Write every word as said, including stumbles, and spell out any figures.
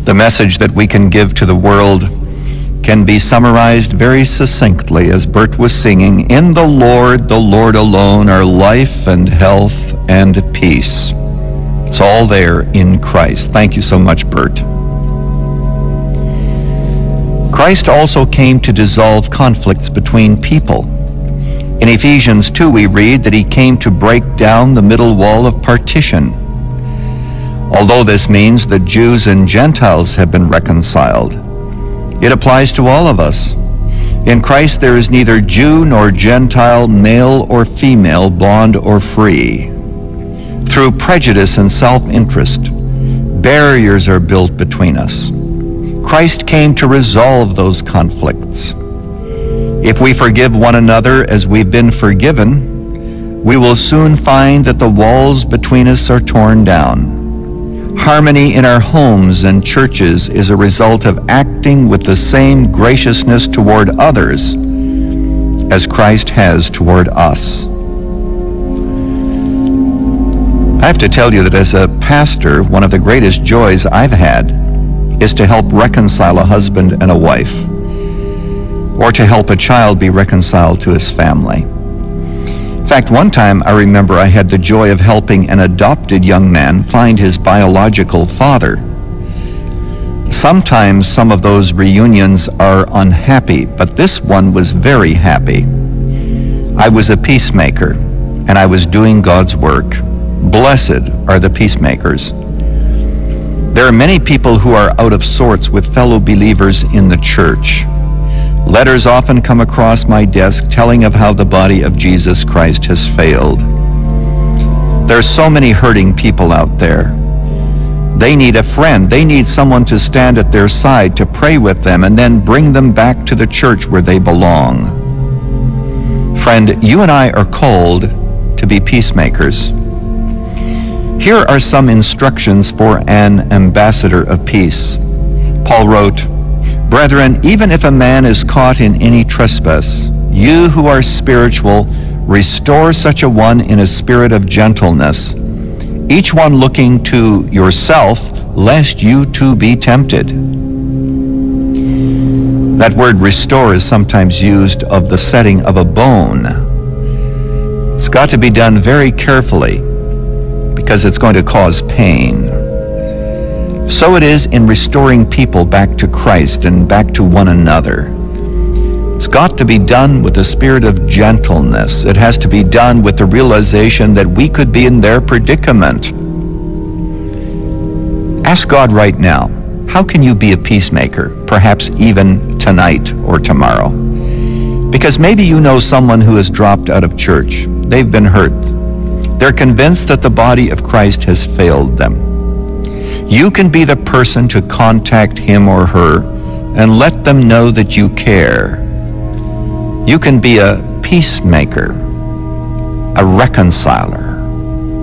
The message that we can give to the world can be summarized very succinctly as Bert was singing, "In the Lord, the Lord alone, are life and health and peace." It's all there in Christ. Thank you so much, Bert. Christ also came to dissolve conflicts between people. In Ephesians two, we read that he came to break down the middle wall of partition. Although this means that Jews and Gentiles have been reconciled, it applies to all of us. In Christ there is neither Jew nor Gentile, male or female, bond or free. Through prejudice and self-interest, barriers are built between us. Christ came to resolve those conflicts. If we forgive one another as we've been forgiven, we will soon find that the walls between us are torn down. Harmony in our homes and churches is a result of acting with the same graciousness toward others as Christ has toward us. I have to tell you that as a pastor, one of the greatest joys I've had is to help reconcile a husband and a wife, or to help a child be reconciled to his family. In fact, one time I remember I had the joy of helping an adopted young man find his biological father. Sometimes some of those reunions are unhappy, but this one was very happy. I was a peacemaker, and I was doing God's work. Blessed are the peacemakers. There are many people who are out of sorts with fellow believers in the church. Letters often come across my desk telling of how the body of Jesus Christ has failed. There are so many hurting people out there. They need a friend. They need someone to stand at their side, to pray with them, and then bring them back to the church where they belong. Friend, you and I are called to be peacemakers. Here are some instructions for an ambassador of peace. Paul wrote, "Brethren, even if a man is caught in any trespass, you who are spiritual, restore such a one in a spirit of gentleness, each one looking to yourself, lest you too be tempted." That word restore is sometimes used of the setting of a bone. It's got to be done very carefully because it's going to cause pain. So it is in restoring people back to Christ and back to one another. It's got to be done with a spirit of gentleness. It has to be done with the realization that we could be in their predicament. Ask God right now, how can you be a peacemaker, perhaps even tonight or tomorrow? Because maybe you know someone who has dropped out of church. They've been hurt. They're convinced that the body of Christ has failed them. You can be the person to contact him or her and let them know that you care. You can be a peacemaker, a reconciler.